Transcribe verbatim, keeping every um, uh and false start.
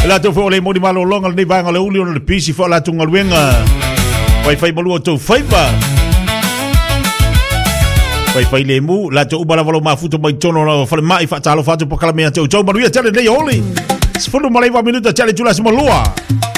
La to fo le mo di malo longa ni vanga le uli le pisi fo la tunga luenga. Pai fai malu to fai ba. Pai fai le mu la to ubala valo mafuto mai tono na fa mai fa talo fa to pokala me to to malu ya tele dei oli. Sfondo malai va minuta tele tula sima lua.